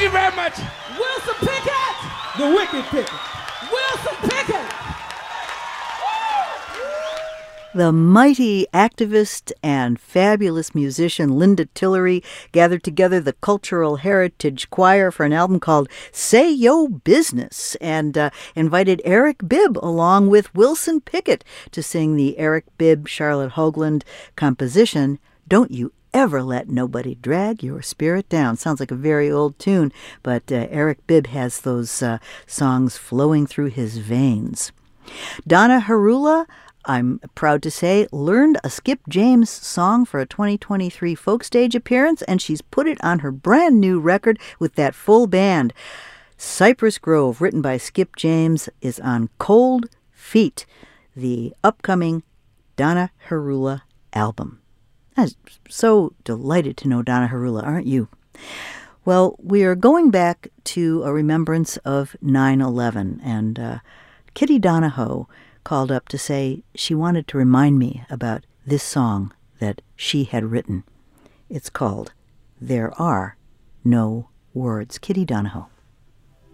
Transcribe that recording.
Thank you very much. Wilson Pickett. The Wicked Pickett. Wilson Pickett. The mighty activist and fabulous musician Linda Tillery gathered together the Cultural Heritage Choir for an album called Say Yo Business and invited Eric Bibb along with Wilson Pickett to sing the Eric Bibb Charlotte Hoagland composition, Don't You Ever Let Nobody Drag Your Spirit Down. Sounds like a very old tune, but Eric Bibb has those songs flowing through his veins. Donna Harula, I'm proud to say, learned a Skip James song for a 2023 folk stage appearance, and she's put it on her brand new record with that full band. Cypress Grove, written by Skip James, is on Cold Feet, the upcoming Donna Harula album. I'm so delighted to know Donna Harula, aren't you? Well, we are going back to a remembrance of 9/11, and Kitty Donahoe called up to say she wanted to remind me about this song that she had written. It's called There Are No Words. Kitty Donahoe.